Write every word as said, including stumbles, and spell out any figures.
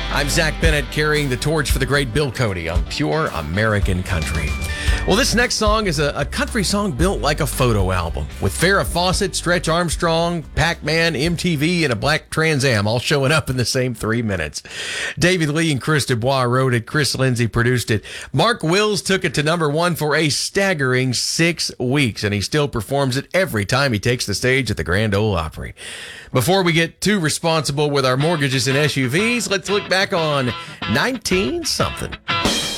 I'm Zach Bennett carrying the torch for the great Bill Cody on Pure American Country. Well, this next song is a, a country song built like a photo album with Farrah Fawcett, Stretch Armstrong, Pac-Man, M T V, and a black Trans Am all showing up in the same three minutes. David Lee and Chris Dubois wrote it. Chris Lindsay produced it. Mark Wills took it to number one for a staggering six weeks, and he still performs it every time he takes the stage at the Grand Ole Opry. Before we get too responsible with our mortgages and S U Vs, let's look back on nineteen something.